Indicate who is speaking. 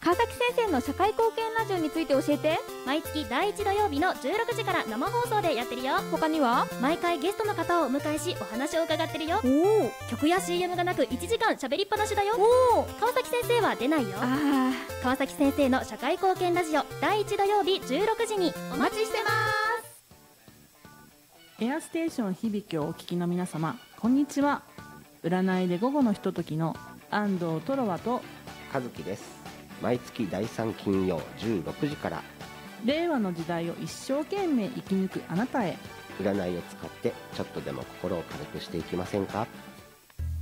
Speaker 1: 川崎先生の社会貢献ラジオについて教えて。
Speaker 2: 毎月第1土曜日の16時から生放送でやってるよ。
Speaker 1: 他には？
Speaker 2: 毎回ゲストの方をお迎えしお話を伺ってるよ。曲や CM がなく1時間喋りっぱなしだよ。川崎先生は出ないよ。川崎先生の社会貢献ラジオ第1土曜日16時にお待ちしてます。
Speaker 3: エアステーション響きをお聞きの皆様、こんにちは。占いで午後のひとときの安藤トロワと
Speaker 4: 和樹です。毎月第3金曜16時から
Speaker 3: 令和の時代を一生懸命生き抜くあなたへ、
Speaker 4: 占いを使ってちょっとでも心を軽くしていきませんか？